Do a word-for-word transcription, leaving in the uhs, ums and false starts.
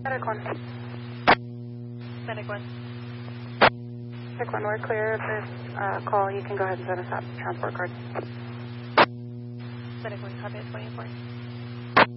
Medic one. Medic one. Medic one, we're clear of this uh, call. You can go ahead and set us up. Transport card. Medic one, copy at twenty-four.